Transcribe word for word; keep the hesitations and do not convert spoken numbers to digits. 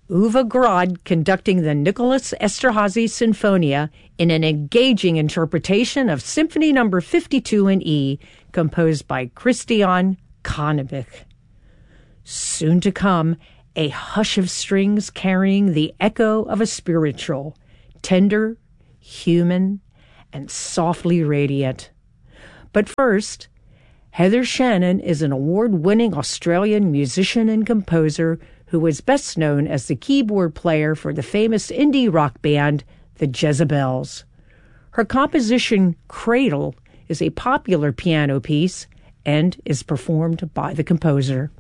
Uwe Grad conducting the Nicholas Esterhazy Sinfonia in an engaging interpretation of Symphony Number fifty-two in E, composed by Christian Connebich. Soon to come, a hush of strings carrying the echo of a spiritual, tender, human, and softly radiant. But first, Heather Shannon is an award-winning Australian musician and composer who is best known as the keyboard player for the famous indie rock band, the Jezebels. Her composition, Cradle, is a popular piano piece and is performed by the composer.